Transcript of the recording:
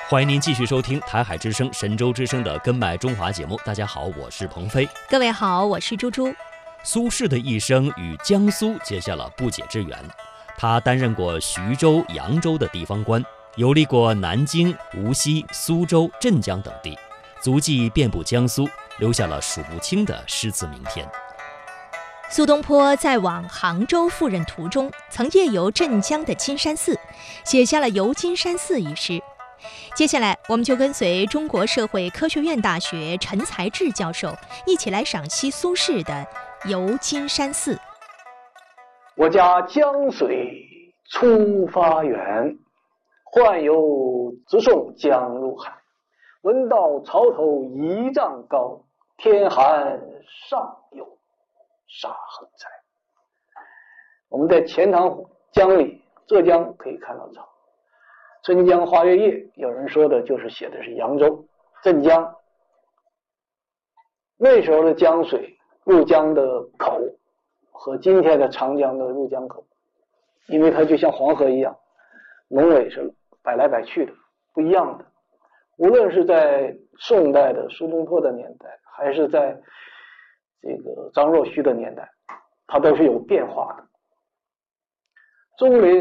欢迎您继续收听台海之声、神州之声的《根脉中华》节目。大家好，我是鹏飞。 各位好，我是猪猪。 苏轼的一生与江苏结下了不解之缘。他担任过徐州、扬州的地方官，游历过南京、无锡、苏州、镇江等地，足迹遍布江苏，留下了数不清的诗词名篇。 苏东坡在往杭州赴任途中，曾夜游镇江的金山寺，写下了《游金山寺》一诗。接下来，我们就跟随中国社会科学院大学陈才志教授一起来赏析苏轼的《游金山寺》。 我家江水出发源，宦游直送江入海。闻道潮头1丈高，天寒上有沙横财。我们在钱塘江里，浙江可以看到潮。春江花月夜，有人说的就是写的是扬州、镇江。那时候的江水入江的口和今天的长江的入江口，因为它就像黄河一样，龙尾是摆来摆去的，不一样的。无论是在宋代的苏东坡的年代，还是在这个张若虚的年代，它都是有变化的。钟灵